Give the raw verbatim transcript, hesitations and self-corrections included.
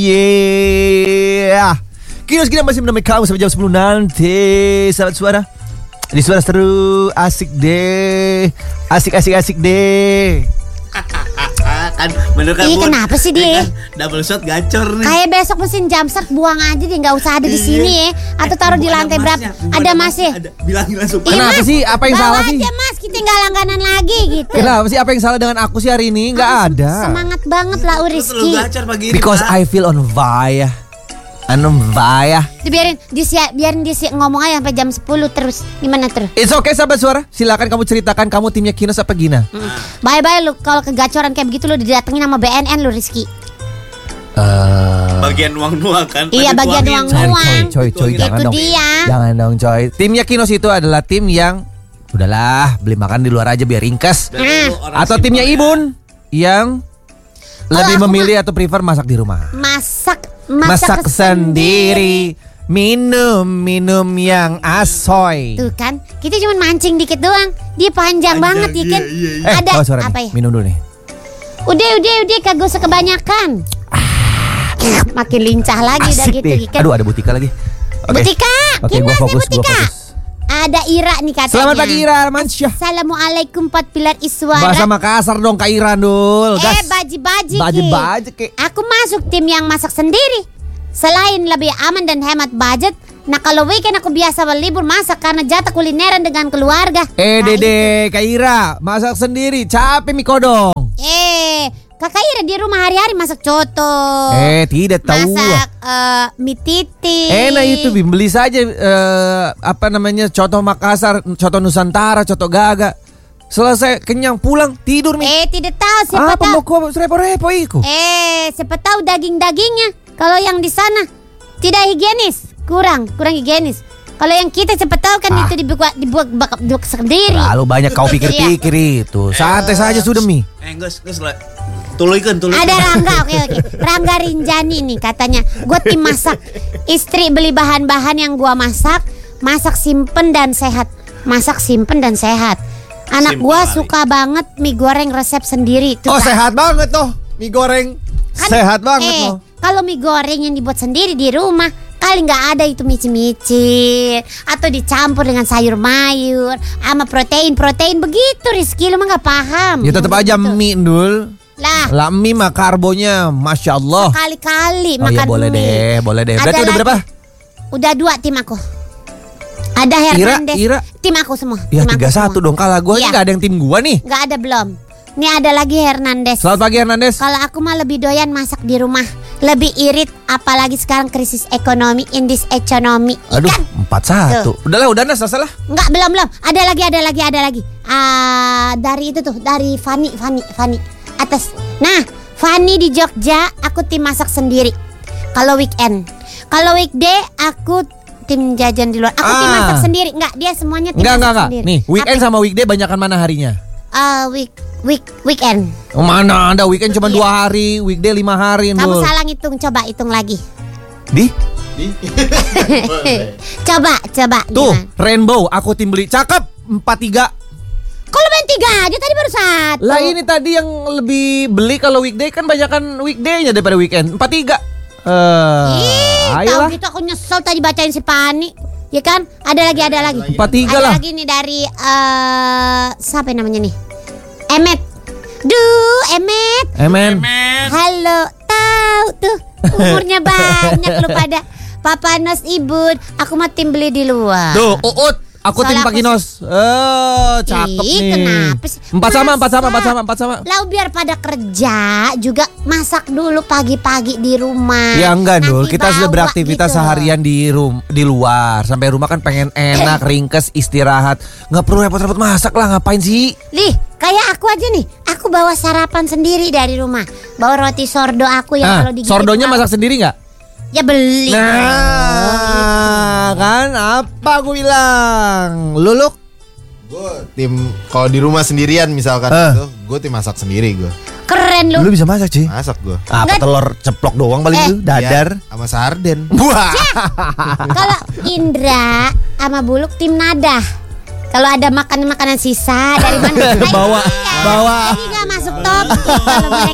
Yeah. Kinos kita masih menemui kamu sampai jam sepuluh nanti, sahabat suara. Di suara seru, asik deh. Asik asik asik deh. Kan bener kan. Ih, kenapa sih dia? Kan, double shot gacor nih. Kayak besok mesin jamstart buang aja deh, nggak usah ada di sini ya. Atau taruh di lantai berapa? Ada masnya. Bilangin langsung. Iya, Kenapa Mas, sih? Apa yang bawa salah sih? aja Mas, kita nggak langganan lagi gitu. Kenapa sih? Apa yang salah dengan aku sih hari ini? Nggak ada. Semangat banget lah Lu Rizky. selalu gacor pagi ini. Because Pak. I feel on fire. I'm on fire. Biarin dia biarin dia ngomong aja sampai jam sepuluh terus. Gimana terus? It's okay sahabat suara. Silakan kamu ceritakan kamu timnya Kinos apa Gina? Hmm. Bye-bye lu kalau kegacoran kayak begitu lu didatengin sama B N N lu Rizky. Uh, bagian nuang-nuang kan. Iya, bagian nuang-nuang. coy, coy, coy, jangan Itu dong. dia. Jangan dong coy. Timnya Kinos itu adalah tim yang udahlah beli makan di luar aja biar ringkes. Atau timnya Ibun yang lebih aku memilih atau prefer masak di rumah. Masak Masak, sendiri. Minum minum yang asoy. Tuh kan, kita cuma mancing dikit doang. Dia panjang Panjang, banget ya iya, kan. iya, iya. Eh, Ada oh, suara apa nih. ya? Minum dulu nih. Udah, udah, udah, kagak usah kebanyakan. Makin lincah lagi udah Asik gitu deh. kan. Aduh ada Butika lagi. Oke. Butika, Oke, gimana gua fokus, gua Butika? fokus. Ada Ira nih katanya. Selamat pagi Ira Mansyah. Assalamualaikum empat pilar Iswara. Bahasa Makassar dong Kak Ira dul. Eh baji-baji Ki. Baji-baji Ki. Aku masuk tim yang masak sendiri. Selain lebih aman dan hemat budget, nah kalau weekend aku biasa berlibur masak karena jatah kulineran dengan keluarga. Eh Nah, Dede Kak Ira masak sendiri capek mi kodong. Eh, Kakak Ira di rumah hari-hari masak coto. Eh tidak tahu. Masak uh, mie titi. Enak itu Bim, beli saja eh, apa namanya coto Makassar, coto Nusantara, coto Gaga. Selesai kenyang pulang tidur mi. Eh, tidak tahu siapa Apa tahu. mau kau repo-repo iku? Eh, siapa tahu daging-dagingnya kalau yang di sana tidak higienis, kurang, kurang higienis. Kalau yang kita siapa tahu kan Ah. itu dibuat dibuat bakap dibuat sendiri. Lalu banyak kau pikir-pikir itu. Santai saja sudah mi. Eh, Gus, Gus lah. Tuluikan, tuluikan. Ada Rangga, oke oke. Rangga Rinjani nih katanya, gue tim masak. Istri beli bahan-bahan yang gue masak, masak simpen dan sehat. Masak simpen dan sehat. Anak Simple gue kali. suka banget mie goreng resep sendiri. Tuh, Oh Kak. sehat banget toh mie goreng. Kan, Sehat banget eh, loh. Kalau mie goreng yang dibuat sendiri di rumah, kali nggak ada itu mici-mici atau dicampur dengan sayur mayur sama protein-protein begitu. Rizky lu mah nggak paham. Ya tetap aja Begitu. mie dul. Lah, Lah mie mah karbonya Masya Allah. kali-kali Oh makan ya boleh mie. deh, boleh deh. Ada Berarti udah lagi. berapa? Udah dua tim aku. Ada Ira, Hernandez. Ira. Tim aku semua. Ya tim aku tiga satu semua. dong. Kalah gue ini Iya. gak ada yang tim gua nih. Nggak ada belum. Ini ada lagi Hernandez. Selamat pagi Hernandez. Kalau aku mah lebih doyan masak di rumah. Lebih irit apalagi sekarang krisis ekonomi, in this economy. Aduh Ikan. empat satu. Udahlah udah Nas salah. Enggak, belum belum. Ada lagi, ada lagi, ada lagi. Ah, dari itu tuh, dari Fani, Fani, Fani atas. Nah, Fani di Jogja, aku tim masak sendiri. Kalau weekend, kalau weekday aku tim jajan di luar. Aku tim Ah. masak sendiri. Enggak, dia semuanya tim Enggak masak enggak enggak. sendiri. Nih weekend Apa? sama weekday banyakan mana harinya? Ah, week week weekend. Oh, mana ada weekend cuma Iya. dua hari, weekday lima hari. Kamu Nul. salah ngitung, coba hitung lagi. Di Coba, coba. tuh gimana? rainbow. Aku tim beli cakep empat tiga. Kalau main tiga aja tadi baru satu. Lah ini tadi yang lebih beli kalau weekday kan banyakan weekday-nya daripada weekend. empat tiga. Eh, Ih, tahu ayolah. gitu aku nyesel tadi bacain si Pani. Ya kan? Ada lagi, ada lagi. empat tiga Ada lah. lagi nih dari eh siapa namanya nih? Emet. Duh, Emet. Emen. Halo, tahu tuh umurnya banyak lu pada. Papa Nos Ibun, aku mah tim beli di luar. Tuh, Uut, aku tim Soalnya aku Pakinos. Eh, cakep Ih, nih. kenapa sih? Empat sama, empat sama, Masak. empat sama, empat sama. Lalu biar pada kerja juga masak dulu pagi-pagi di rumah. Ya enggak Nanti Dul, kita sudah bawa beraktivitas gitu. seharian di rum di luar. Sampai rumah kan pengen enak, ringkes, istirahat. Nggak perlu repot-repot masak lah, ngapain sih? Lih, kayak aku aja nih. Aku bawa sarapan sendiri dari rumah. Bawa roti sordo aku yang Ah, kalau digigit. sordonya malah- masak sendiri nggak? Ya beli. Nah, kan apa aku bilang? Luluk? Gue tim kalau di rumah sendirian misalkan Eh. gitu, gue tim masak sendiri gue. Keren lu. Lu bisa masak sih? Masak gue. Apa Nggak- telur ceplok doang paling Eh. itu? Dadar? Ya, sama sarden. Wah. Kalau Indra sama Buluk tim nadah. Kalau ada makanan-makanan sisa dari mana? Bawa, Iya. bawa. Jadi nggak masuk top. Kalau mereka